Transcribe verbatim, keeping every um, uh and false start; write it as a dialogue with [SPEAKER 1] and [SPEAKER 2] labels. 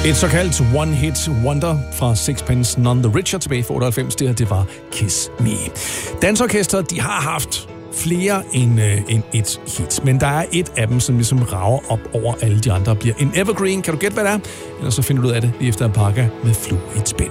[SPEAKER 1] Et såkaldt one-hit wonder fra Sixpence None the Richer tilbage for otteoghalvfems, det her, det var Kiss Me. Dansorkestret, de har haft flere end, øh, end et hit, men der er et af dem, som ligesom rager op over alle de andre og bliver en evergreen. Kan du gætte, hvad det er? Ellers så finder du ud af det lige efter en pakke med Flue i et spænd.